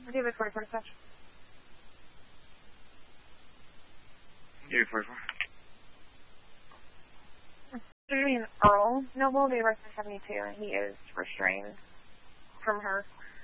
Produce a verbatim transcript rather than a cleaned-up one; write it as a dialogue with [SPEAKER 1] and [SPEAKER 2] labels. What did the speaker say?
[SPEAKER 1] David forty-four touch.
[SPEAKER 2] David forty-four.
[SPEAKER 1] Do you mean Earl Noble, David seventy-two, and he is restrained from her.